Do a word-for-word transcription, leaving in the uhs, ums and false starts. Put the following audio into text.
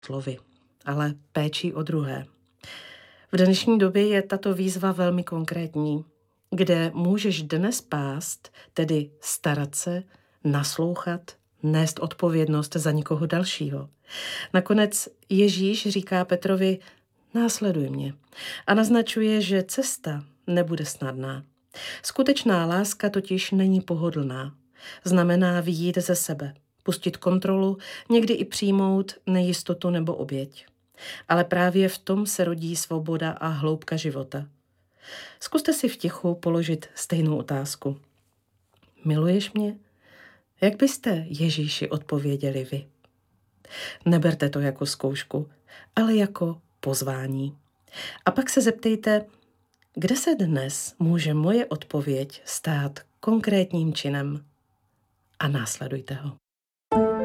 slovy, ale péčí o druhé. V dnešní době je tato výzva velmi konkrétní, kde můžeš dnes pást, tedy starat se, naslouchat, nést odpovědnost za někoho dalšího. Nakonec Ježíš říká Petrovi, následuj mě, a naznačuje, že cesta nebude snadná. Skutečná láska totiž není pohodlná. Znamená vyjít ze sebe, pustit kontrolu, někdy i přijmout nejistotu nebo oběť. Ale právě v tom se rodí svoboda a hloubka života. Zkuste si v tichu položit stejnou otázku. Miluješ mě? Jak byste Ježíši odpověděli vy? Neberte to jako zkoušku, ale jako pozvání. A pak se zeptejte, kde se dnes může moje odpověď stát konkrétním činem? A následujte ho.